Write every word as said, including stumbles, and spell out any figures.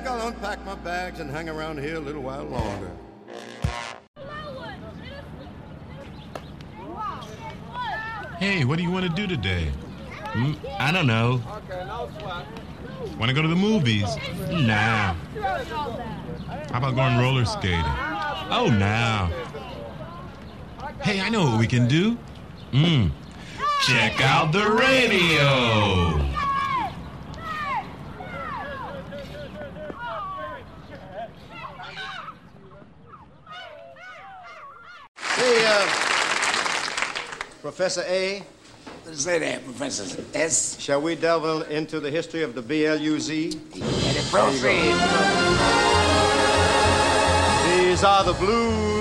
think I'll unpack my bags and hang around here a little while longer. Hey, what do you want to do today? Hmm? I don't know. Want to go to the movies? Nah. How about going roller skating? Oh, nah. Hey, I know what we can do. Mm. Check out the radio. Hey, uh, Professor A. Say that, Professor S. Shall we delve into the history of the B L U Z? And it proceeds. These are the blues